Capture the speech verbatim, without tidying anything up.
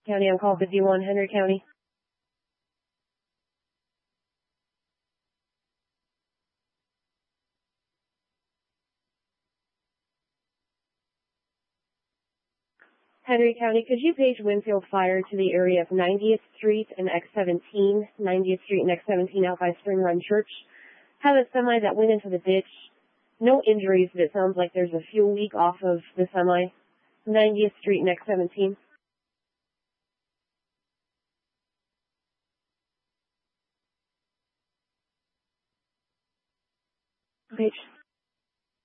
County on call fifty-one, Henry County. Henry County, could you page Winfield Fire to the area of ninetieth Street and X seventeen, ninetieth Street and X seventeen out by Spring Run Church? Have a semi that went into the ditch. No injuries, but it sounds like there's a fuel leak off of the semi. ninetieth Street and X seventeen. Page.